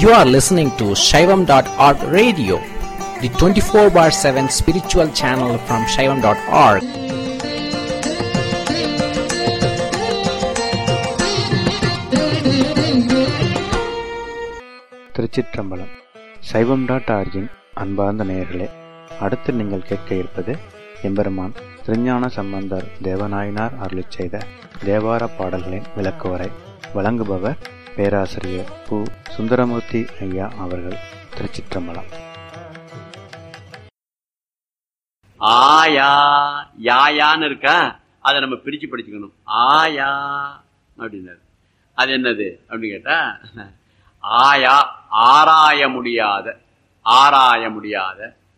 You are listening to Shaivam.org radio, the 24/7 spiritual channel from Shaivam.org. திருச்சிற்றம்பலம். சைவம்.org-இன் அன்பார்ந்த நேயர்களே, அடுத்து நீங்கள் கேட்க இருப்பது எம்பெருமான் திருஞான சம்பந்தர் தேவநாயனார் அருளிச் செய்த தேவார பாடல்களின் விளக்குவரை. வழங்குபவர் பேராசிரியர் பு. சுந்தரமூர்த்தி ஐயா அவர்கள். திருச்சிற்றம்பலம். ஆயா யாயான்னு இருக்கா, அதை நம்ம பிரிச்சு படிச்சுக்கணும். ஆயா அப்படின்னாரு. அது என்னது அப்படின்னு கேட்டா, ஆயா ஆராய முடியாத, ஆராய முடியாத.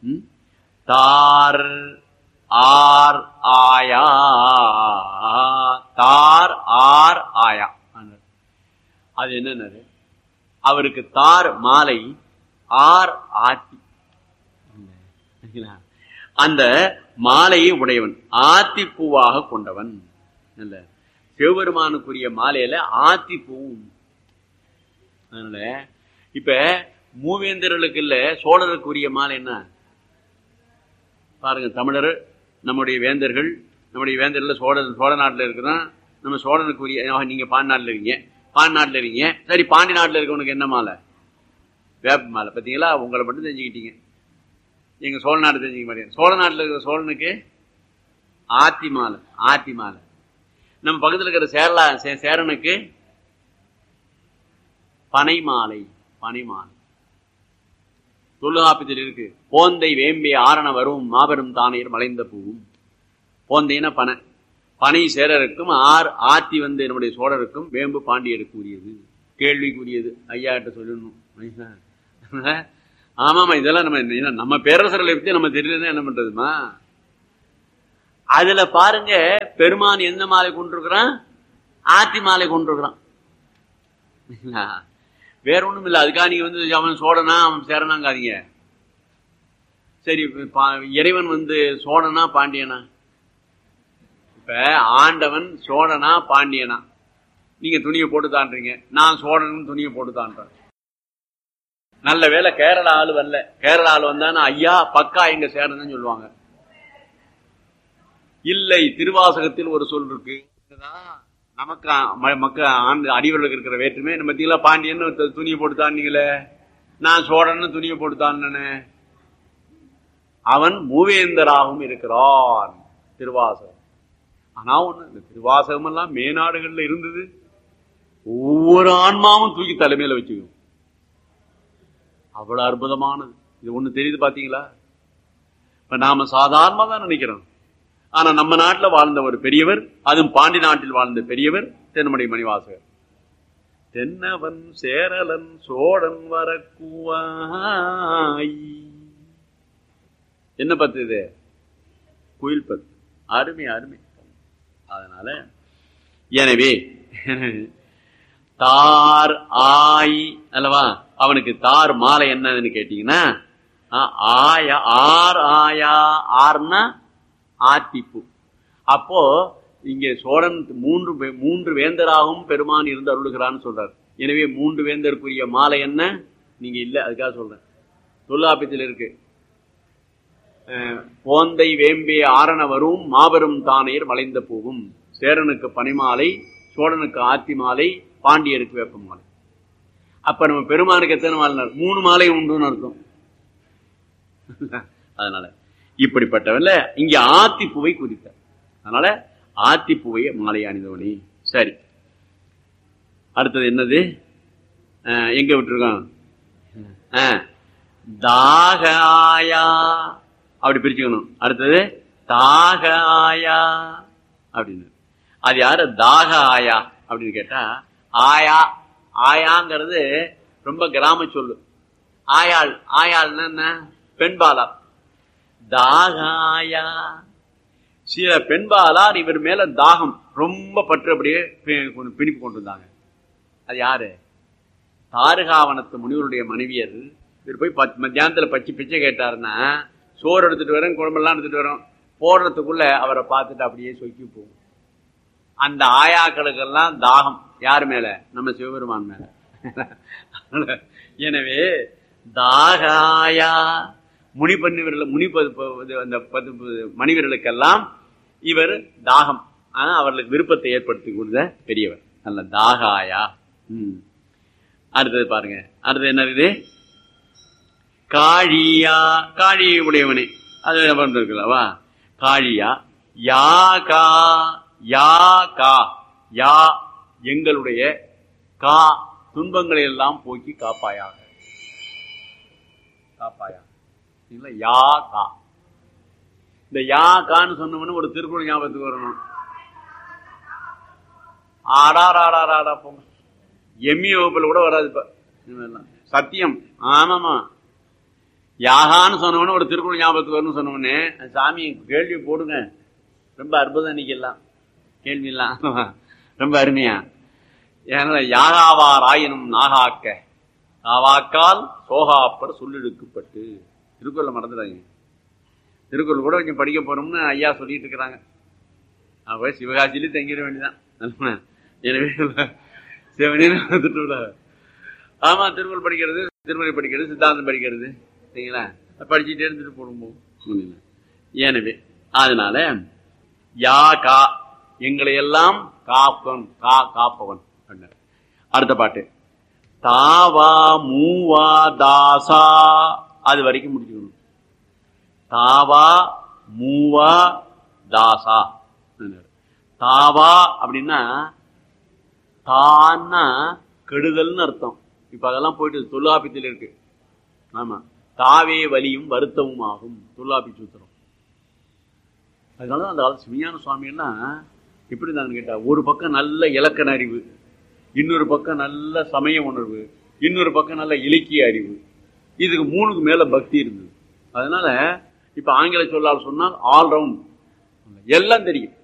தார் ஆர் ஆயா, தார் ஆர் ஆயா. அது என்னன்னு, அவருக்கு தார் மாலை, ஆர் ஆத்தி. அந்த மாலையை உடையவன், ஆத்தி பூவாக கொண்டவன். சிவபெருமானுக்குரிய மாலையில ஆத்தி பூவும். அதனால இப்ப மூவேந்தர்களுக்கு இல்ல, சோழருக்குரிய மாலை என்ன பாருங்க. தமிழர் நம்முடைய வேந்தர்கள், நம்முடைய வேந்தர்கள் சோழ நாட்டில் இருக்கிறான். நம்ம சோழனுக்குரிய, நீங்க பாண்டி நாட்டில் இருக்கீங்க, பாண்டி நாட்டில் இருக்கீங்க, சரி பாண்டி நாட்டில் இருக்கவனுக்கு என்ன மாலை? வேப்ப மாலை. பார்த்தீங்களா, உங்களை மட்டும் தெரிஞ்சுக்கிட்டீங்க, எங்க சோழ நாடு தெரிஞ்சுக்க மாட்டேங்க. சோழ நாட்டில் இருக்கிற சோழனுக்கு ஆத்தி மாலை, ஆத்தி மாலை. நம்ம பக்கத்தில் இருக்கிற சேரனுக்கு பனை மாலை, பனை மாலை. தொல்காப்பியத்தில் இருக்கு, போந்தை வேம்பே ஆரண வரும் மாபெரும் தானையர் மலைந்த பூவும். போந்தைன்னா பனை, பனை சேரருக்கும் ஆத்தி வந்து நம்முடைய சோழருக்கும், வேம்பு பாண்டியருக்கு உரியது, கேள்விக்குரியது. ஐயாட்ட சொல்லணும். ஆமாமா, இதெல்லாம் நம்ம பேரரசர்களை பத்தி நம்ம தெரியலன்னா என்ன பண்றதுமா? அதுல பாருங்க, பெருமான் எந்த மாலை கொண்டிருக்கிறான்? ஆத்தி மாலை கொண்டிருக்கிறான். வேற ஒண்ணும் இல்லை. அதுக்காக நீங்க வந்து அவன் சோழனா அவன் சேரனாங்காதீங்க. சரி, இறைவன் வந்து சோழனா பாண்டியனா? இப்ப ஆண்டவன் சோழனா பாண்டியனா? நீங்க துணியை போட்டு தான்றீங்க, நான் சோழன் துணியை போட்டு தான்றேன். நல்ல வேலை கேரளா ஆளு வரல. கேரளா ஆளு வந்தானா ஐயா பக்கா எங்க சேரன்னு சொல்லுவாங்க. இல்லை, திருவாசகத்தில் ஒரு சொல் இருக்கு. நமக்கு அடிவர்களுக்கு இருக்கிற வேற்றுமே. நம்ம பார்த்தீங்களா, பாண்டியன்னு துணியை போட்டு தானீங்களே, நான் சோழன்னு துணியை போட்டு தானே. அவன் மூவேந்தராகவும் இருக்கிறான். திருவாசகம். ஆனா ஒண்ணு, இந்த திருவாசகம் எல்லாம் மேநாடுகள்ல இருந்தது. ஒவ்வொரு ஆன்மாவும் தூக்கி தலைமையில வச்சுக்கும். அவ்வளவு அற்புதமானது. இது ஒண்ணு தெரியுது பாத்தீங்களா? இப்ப நாம சாதாரணமா தான் நினைக்கிறோம். ஆனா நம்ம நாட்டுல வாழ்ந்த ஒரு பெரியவர், அதுவும் பாண்டி நாட்டில் வாழ்ந்த பெரியவர் தென்மணி மணிவாசகர். தென்னவன் சேரலன் சோழன் வரக்குவாய். என்ன பத்து இது? குயில் பத்து. அருமை அருமை. அதனால எனவே தார் ஆய் அல்லவா, அவனுக்கு தார் மாலை என்னன்னு கேட்டீங்கன்னா, ஆயா ஆர் ஆயா. ஆர்னா ஆத்திப்பூ. அப்போ இங்கே சோழன் மூன்று வேந்தராகவும் பெருமான் இருந்து அருளுகிறான்னு சொல்றார். எனவே மூன்று வேந்தருக்குரிய மாலை என்ன நீங்க இல்ல, அதுக்காக சொல்றேன். தொல்காப்பியத்தில் இருக்கு, போந்தை வேம்பே ஆரண வரும் மாபெரும் தானையர் மலைந்த பூவும். சேரனுக்கு பனிமாலை, சோழனுக்கு ஆத்தி மாலை, பாண்டியருக்கு வேப்ப மாலை. அப்ப நம்ம பெருமானுக்கு எத்தனை மாலை? 3 மாலை உண்டுன்னு அர்த்தம். அதனால இப்படிப்பட்டவன்ல இங்க ஆத்திப்பூவை குறித்தார். அதனால ஆத்திப்பூவை மாலை அணிந்தவனி. சரி, அடுத்தது என்னது? எங்க விட்டுருக்கான்? தாகாயா, அப்படி பிரிச்சுக்கணும். அடுத்தது தாகாயா அப்படின்னு. அது யாரு? தாக ஆயா அப்படின்னு கேட்டா, ஆயா ஆயாங்கிறது ரொம்ப கிராம சொல்லு. ஆயாள், ஆயாள்னா என்ன? பெண்பாளா. தாகாயா, சில பெண்பாளார் இவர் மேல தாகம் ரொம்ப பற்று அப்படியே பிணிப்பு கொண்டு வந்தாங்க. அது யாரு? தாருகாவனத்து முனிவருடைய மனைவியர். இவர் போய் மத்தியானத்துல பிச்சை கேட்டாருன்னா, சோறு எடுத்துட்டு வரேன், குழம்பெல்லாம் எடுத்துட்டு வரோம், போடுறதுக்குள்ள அவரை பார்த்துட்டு அப்படியே சொக்கி போகும். அந்த ஆயாக்களுக்கெல்லாம் தாகம் யாரு மேல? நம்ம சிவபெருமான் மேல. எனவே தாகாயா அந்த மனிதர்களுக்கெல்லாம் இவர் தாகம், ஆனா அவர்களுக்கு விருப்பத்தை ஏற்படுத்தி கொடுத்த பெரியவர். நல்ல தாகாயா. அடுத்தது பாருங்க, அடுத்தது என்ன இருக்குது? காழியா, காழி உடையவனே, அது இருக்கலவா? காழியா யா கா, யா கா, யா எங்களுடைய கா துன்பங்களை எல்லாம் போக்கி காப்பாயாக, காப்பாயா. யா கா, இந்த யா கான்னு சொன்னோம்னு ஒரு திருக்குறள் ஞாபகத்துக்கு வரணும். ஆடாராடாடா போங்க, எம்மி வகுப்புல கூட வராது இப்ப சத்தியம். ஆமாமா, யாகான்னு சொன்னவொன்னு ஒரு திருக்குறள் ஞாபகத்துக்கு வரணும்னு சொன்னோடனே சாமி கேள்வி போடுங்க. ரொம்ப அற்புதம் இன்னைக்கெல்லாம் கேள்வி எல்லாம் ரொம்ப அருமையா. ஏன்னா யாகாவார் ஆயினும் நாகாக்க நாவாக்கால் சோகாப்பட சொல்லிடுக்கப்பட்டு திருக்குறளை மறந்துடாங்க. திருக்குறள் கூட கொஞ்சம் படிக்க போறோம்னு ஐயா சொல்லிட்டு இருக்கிறாங்க. அப்ப சிவகாசியிலே தங்கிட வேண்டியதான். எனவே சிவனே ஆமா, திருக்குறள் படிக்கிறது, திருமறை படிக்கிறது, சித்தாந்தம் படிக்கிறது, சரிங்களா? படிச்சுட்டே இருந்துட்டு போடும்போது. எனவே அதனால யா கா எங்களை எல்லாம் காப்பவன், காப்பவன். அடுத்த பாட்டு தாவா மூவா தாசா, அது வரைக்கும் முடிச்சுக்கணும். தாவா மூவா தாசா. தாவா அப்படின்னா தான்னா கெடுதல்னு அர்த்தம். இப்ப அதெல்லாம் போயிட்டு தொல்காப்பியத்தில் இருக்கு. ஆமா, தாவே வலியும் வருத்தமும் ஆகும், தொல்காப்பி சூத்திரம். அதனால அந்த காலத்து சிவஞான சுவாமி எல்லாம் எப்படி இருந்தாங்கன்னு கேட்டா, ஒரு பக்கம் நல்ல இலக்கண அறிவு, இன்னொரு பக்கம் நல்ல சமய உணர்வு, இன்னொரு பக்கம் நல்ல இலக்கிய அறிவு. இதுக்கு மூணுக்கு மேல பக்தி இருந்தது. அதனால இப்ப ஆங்கில சொல்லால் சொன்னால் ஆல்ரவுண்ட், எல்லாம் தெரியும்.